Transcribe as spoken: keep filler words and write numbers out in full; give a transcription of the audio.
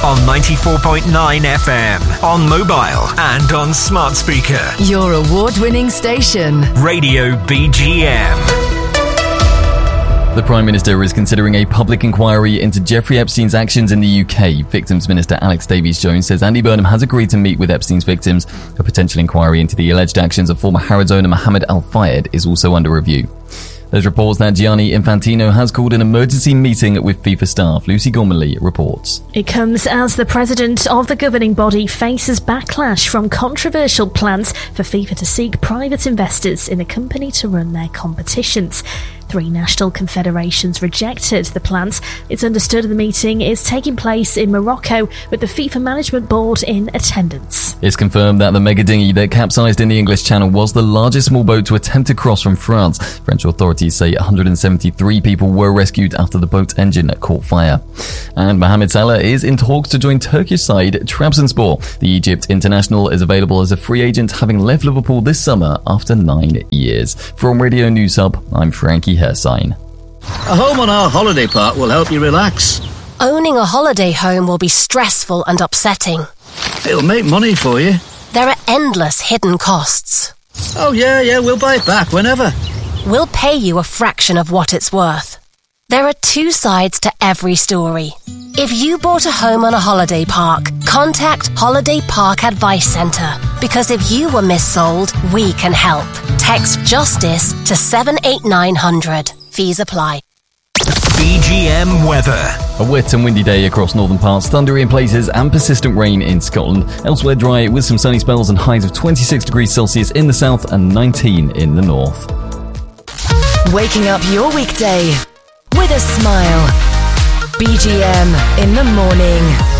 on ninety-four point nine F M, on mobile and on smart speaker. Your award-winning station. Radio B G M. The Prime Minister is considering a public inquiry into Jeffrey Epstein's actions in the U K. Victims Minister Alex Davies-Jones says Andy Burnham has agreed to meet with Epstein's victims. A potential inquiry into the alleged actions of former Harrods owner Mohammed Al-Fayed is also under review. There's reports that Gianni Infantino has called an emergency meeting with FIFA staff. Lucy Gormley reports. It comes as the president of the governing body faces backlash from controversial plans for FIFA to seek private investors in the company to run their competitions. Three national confederations rejected the plans. It's understood the meeting is taking place in Morocco with the FIFA Management Board in attendance. It's confirmed that the mega dinghy that capsized in the English Channel was the largest small boat to attempt to cross from France. French authorities say one hundred seventy-three people were rescued after the boat's engine caught fire. And Mohamed Salah is in talks to join Turkish side Trabzonspor. The Egypt international is available as a free agent, having left Liverpool this summer after nine years. From Radio News Hub, I'm Frankie Hersign. A home on our holiday park will help you relax. Owning a holiday home will be stressful and upsetting. It'll make money for you. There are endless hidden costs. Oh yeah, yeah, we'll buy it back whenever. We'll pay you a fraction of what it's worth. There are two sides to every story. If you bought a home on a holiday park, contact Holiday Park Advice Centre. Because if you were missold, we can help. Text JUSTICE to seven eight nine hundred. Fees apply. B G M weather. A wet and windy day across northern parts, thundery in places and persistent rain in Scotland. Elsewhere dry with some sunny spells and highs of twenty-six degrees Celsius in the south and nineteen in the north. Waking up your weekday with a smile. B G M in the morning.